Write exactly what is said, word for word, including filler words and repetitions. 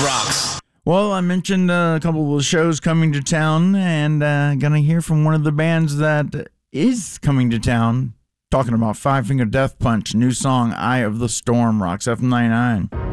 rocks. Well, I mentioned uh, a couple of shows coming to town, and uh, gonna hear from one of the bands that is coming to town. Talking about Five Finger Death Punch, new song "Eye of the Storm," Rocks F M ninety-nine.